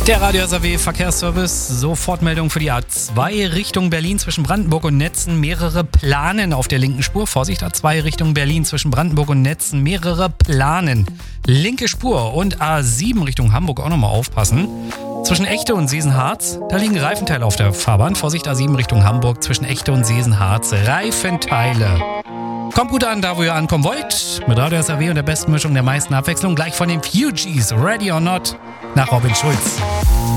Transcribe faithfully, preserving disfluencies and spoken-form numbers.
Der Radio S A W Verkehrsservice, Sofortmeldung für die A zwei Richtung Berlin zwischen Brandenburg und Netzen. Mehrere planen auf der linken Spur. Vorsicht, A zwei Richtung Berlin zwischen Brandenburg und Netzen. Mehrere planen. Linke Spur und A sieben Richtung Hamburg auch nochmal aufpassen. Zwischen Echte und Sesenharz, da liegen Reifenteile auf der Fahrbahn. Vorsicht, A sieben Richtung Hamburg zwischen Echte und Sesenharz. Reifenteile. Kommt gut an, da wo ihr ankommen wollt. Mit Radio S A W und der besten Mischung der meisten Abwechslung. Gleich von den Fugees, Ready or Not, nach Robin Schulz.